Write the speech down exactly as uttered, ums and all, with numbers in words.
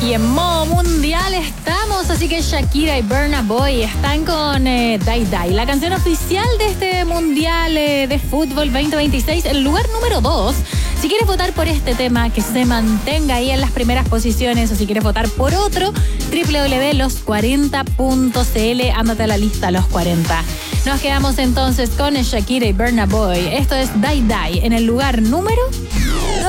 Y en modo mundial estamos, así que Shakira y Burna Boy están con eh, Die Die, la canción oficial de este mundial eh, de fútbol veinte veintiséis, el lugar número dos. Si quieres votar por este tema, que se mantenga ahí en las primeras posiciones, o si quieres votar por otro, doble u doble u doble u punto los cuarenta punto c l, ándate a la lista Los cuarenta. Nos quedamos entonces con Shakira y Burna Boy. Esto es Die Die en el lugar número